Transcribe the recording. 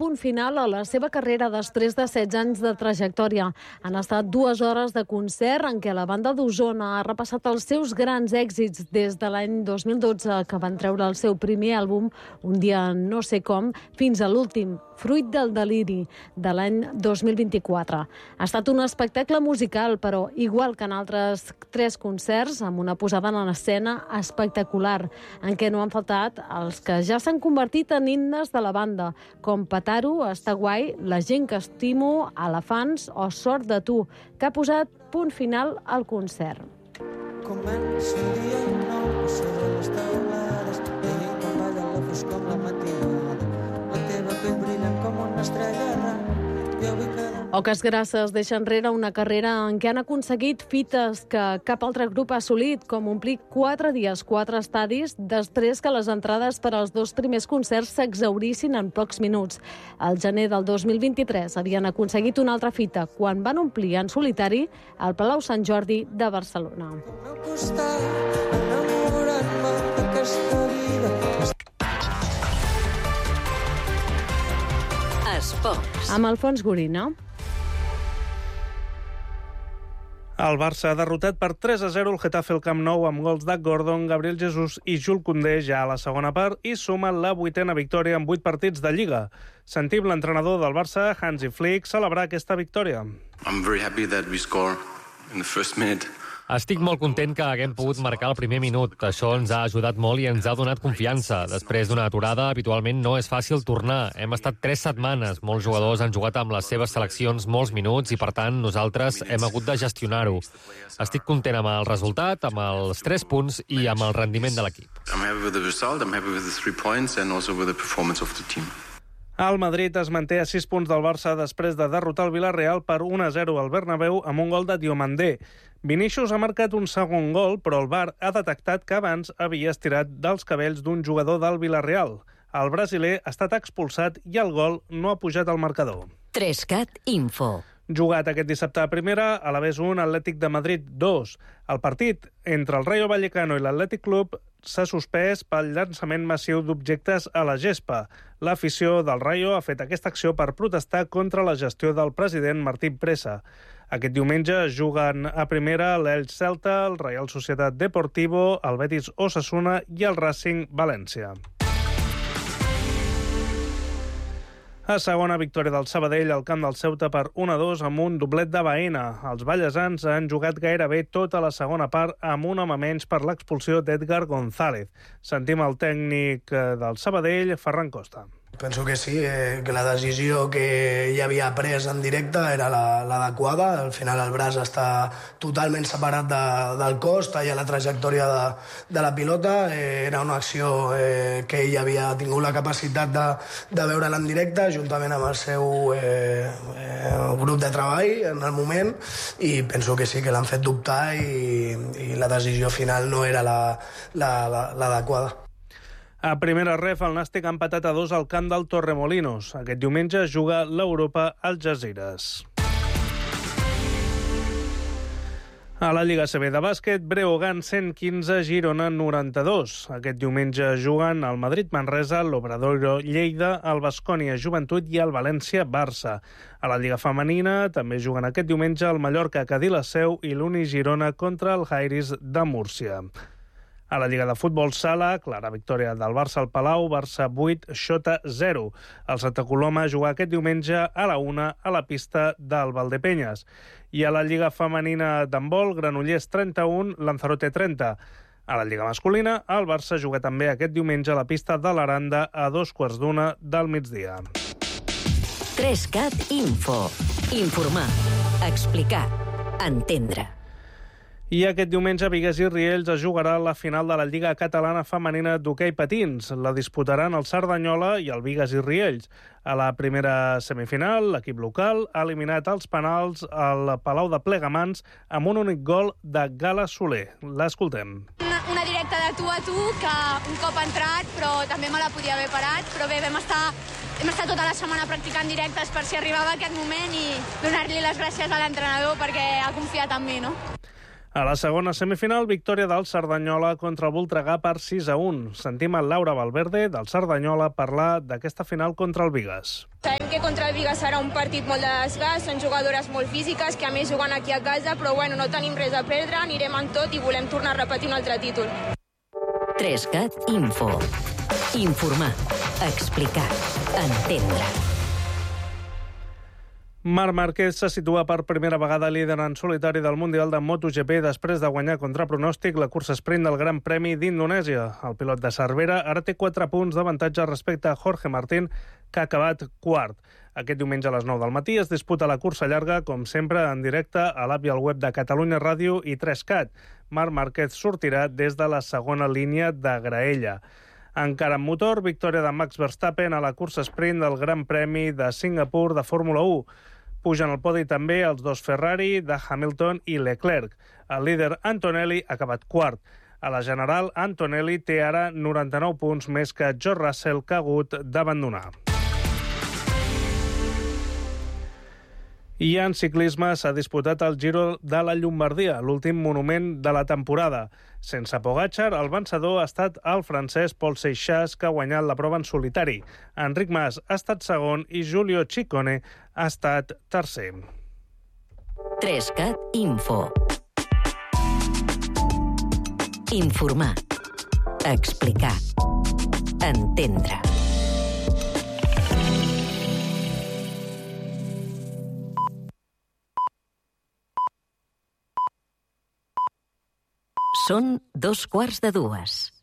punt final a la seva carrera després de 16 anys de trajectòria. Han estat 2 hores de concert en què la banda d'Osona ha repassat els seus grans èxits des de l'any 2012, que van treure el seu primer àlbum, Un dia no sé com, fins a l'últim, Fruit del deliri, de l'any 2024. Ha estat un espectacle musical, però igual que en altres 3 concerts, amb una posada en escena espectacular, en què no han faltat els que ja s'han convertit en himnes de la banda, com Pataro, Està guai, La gent que estimo, Elefants o Sort de tu, que ha posat punt final al concert. Comença un dia nou, sobre les taulades, i quan balla la foscor amb la matinada, la teva pell brillant com una estrella errant. Oques Grasses deixa enrere una carrera en què han aconseguit fites que cap altre grup ha assolit, com omplir 4 dies, 4 estadis, després que les entrades per als 2 primers concerts s'exhaurissin en pocs minuts. Al gener del 2023 havien aconseguit una altra fita, quan van omplir en solitari el Palau Sant Jordi de Barcelona. Esports. Amb Alfons Gorina. El Barça ha derrotat per 3-0 el Getafe al Camp Nou amb gols de Gordon, Gabriel Jesús i Jules Koundé ja a la segona part i suma la 8a victòria en 8 partits de Lliga. Sentim l'entrenador del Barça, Hansi Flick, celebrar aquesta victòria. I'm very happy that we score in the first minute. Estic molt content que haguem pogut marcar el primer minut. Això ens ha ajudat molt i ens ha donat confiança. Després d'una aturada, habitualment no és fàcil tornar. Hem estat 3 setmanes. Molts jugadors han jugat amb les seves seleccions molts minuts i, per tant, nosaltres hem hagut de gestionar-ho. Estic content amb el resultat, amb els 3 punts i amb el rendiment de l'equip. I'm happy with the result, I'm happy with the 3 points and also with the performance of the team. El Madrid es manté a 6 punts del Barça després de derrotar el Villarreal per 1-0 al Bernabéu amb un gol de Diomandé. Vinícius ha marcat un segon gol, però el VAR ha detectat que abans havia estirat dels cabells d'un jugador del Villarreal. El brasiler ha estat expulsat i el gol no ha pujat al marcador. 3CAT Info. Jugat aquest dissabte a primera, Alavés 1, Atlètic de Madrid 2. El partit entre el Rayo Vallecano i l'Atlètic Club s'ha suspès pel llançament massiu d'objectes a la gespa. L'afició del Rayo ha fet aquesta acció per protestar contra la gestió del president Martín Presa. Aquest diumenge juguen a primera l'Elx Celta, el Real Societat Deportivo, el Betis Osasuna i el Racing València. A segona victòria del Sabadell al camp del Ceuta per 1-2 amb un doblet de Baena. Els ballesans han jugat gairebé tota la segona part amb un home menys per l'expulsió d'Edgar González. Sentim el tècnic del Sabadell, Ferran Costa. Penso que sí, que la decisió que ja havia pres en directe era l'adequada. Al final el braç està totalment separat del cos, talla la trajectòria de la pilota. Era una acció que ell havia tingut la capacitat de veure-la en directe, juntament amb el seu grup de treball en el moment, i penso que sí, que l'han fet dubtar i la decisió final no era l'adequada. A primera ref, el Nàstic ha empatat a 2 al camp del Torremolinos. Aquest diumenge juga l'Europa Algesires. A la Lliga CB de bàsquet, Breogán 115, Girona 92. Aquest diumenge juguen el Madrid-Manresa, l'Obradoiro Lleida, el Baskonia Joventut i el València-Barça. A la Lliga femenina també juguen aquest diumenge el Mallorca-Cadí-la-Seu i l'Uni Girona contra el Jairis de Múrcia. A la Lliga de Futbol Sala, clara victòria del Barça al Palau, Barça 8, Xota 0. El Santa Coloma juga aquest diumenge a la 1 a la pista del Valdepenyes. I a la Lliga femenina d'handbol, Granollers 31, Lanzarote 30. A la Lliga masculina, el Barça juga també aquest diumenge a la pista de l'Aranda a 2:15 del migdia. 3CAT Info. Informar. Explicar. Entendre. I aquest diumenge a Bigues i Riells es jugarà la final de la Lliga Catalana Femenina d'Hoquei Patins. La disputaran el Cerdanyola i el Bigues i Riells. A la primera semifinal, l'equip local ha eliminat els penals al Palau de Plegamans amb un únic gol de Gala Soler. L'escoltem. Una directa de tu a tu que un cop ha entrat, però també me la podia haver parat. Però bé, hem estat tota la setmana practicant directes per si arribava aquest moment i donar-li les gràcies a l'entrenador perquè ha confiat en mi, no? A la segona semifinal, victòria del Cerdanyola contra el Voltregà per 6-1. Sentim a Laura Valverde, del Cerdanyola, parlar d'aquesta final contra el Vigas. Sabem que contra el Vigas serà un partit molt de desgast, són jugadores molt físiques que a més juguen aquí a casa, però bueno, no tenim res a perdre, anirem amb tot i volem tornar a repetir un altre títol. 3CAT Info. Informar, explicar, entendre. Marc Márquez se situa per primera vegada líder en solitari del Mundial de MotoGP després de guanyar contra pronòstic la cursa sprint del Gran Premi d'Indonèsia. El pilot de Cervera ara té 4 punts d'avantatge respecte a Jorge Martín, que ha acabat quart. Aquest diumenge a les 9 del matí es disputa la cursa llarga, com sempre, en directe a l'app i al web de Catalunya Ràdio i 3CAT. Marc Márquez sortirà des de la segona línia de graella. Encara en motor, victòria de Max Verstappen a la cursa sprint del Gran Premi de Singapur de Fórmula 1. Pugen al podi també els dos Ferrari de Hamilton i Leclerc. El líder Antonelli ha acabat quart. A la general, Antonelli té ara 99 punts més que George Russell, que ha hagut d'abandonar. I en ciclisme s'ha disputat el Giro de la Llombardia, l'últim monument de la temporada. Sense Pogačar, el vencedor ha estat el francès Paul Seixas, que ha guanyat la prova en solitari. Enric Mas ha estat segon i Giulio Ciccone ha estat tercer. 3CAT Info. Informar, explicar, entendre. Són 2:15.